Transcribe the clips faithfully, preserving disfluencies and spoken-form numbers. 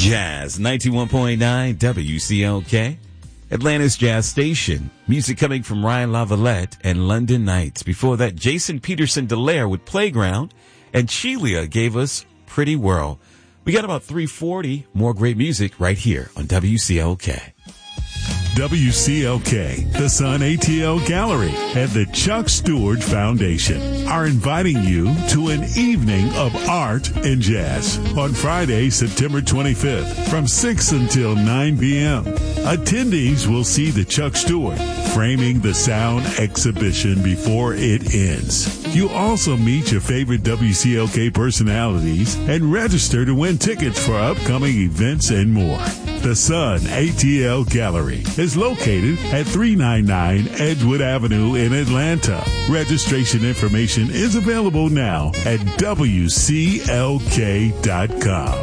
Jazz ninety-one point nine W C L K, Atlanta's Jazz Station. Music coming from Ryan Lavalette and London Nights. Before that, Jason Peterson Delaire with Playground, and Chilia gave us Pretty World. We got about three forty more great music right here on W C L K. W C L K, the Sun A T L Gallery, and the Chuck Stewart Foundation are inviting you to an evening of art and jazz on Friday, September twenty-fifth from six until nine p.m. Attendees will see the Chuck Stewart Framing the Sound exhibition before it ends. You'll also meet your favorite W C L K personalities and register to win tickets for upcoming events and more. The Sun A T L Gallery is located at three ninety-nine Edgewood Avenue in Atlanta. Registration information is available now at W C L K dot com.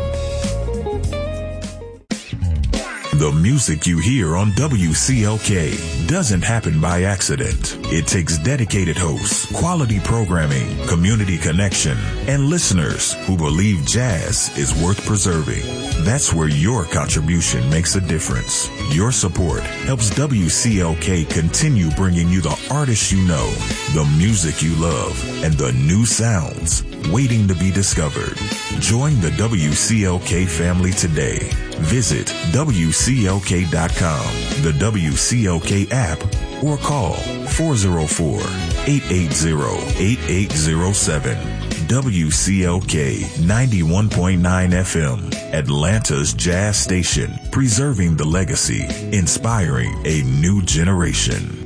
The music you hear on W C L K doesn't happen by accident. It takes dedicated hosts, quality programming, community connection, and listeners who believe jazz is worth preserving. That's where your contribution makes a difference. Your support helps W C L K continue bringing you the artists you know, the music you love, and the new sounds waiting to be discovered. Join the W C L K family today. Visit W C L K dot com, the W C L K app, or call four oh four, eight eight zero, eight eight zero seven. W C L K ninety-one point nine F M, Atlanta's Jazz Station, preserving the legacy, inspiring a new generation.